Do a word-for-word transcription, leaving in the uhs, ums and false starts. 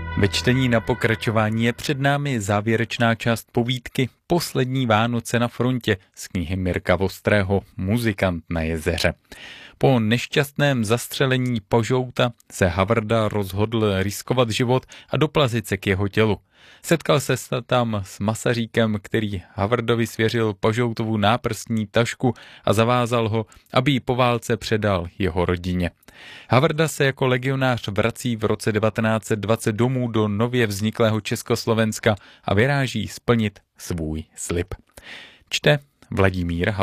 Ve čtení na pokračování je před námi závěrečná část povídky Poslední Vánoce na frontě z knihy Mirka Vostrého Muzikant na jezeře. Po nešťastném zastřelení Pažouta se Havrda rozhodl riskovat život a doplazit se k jeho tělu. Setkal se tam s Masaříkem, který Havrdovi svěřil Pažoutovu náprstní tašku a zavázal ho, aby ji po válce předal jeho rodině. Havrda se jako legionář vrací v roce devatenáct set dvacet domů do nově vzniklého Československa a vyráží splnit svůj slib. Čte Vladimír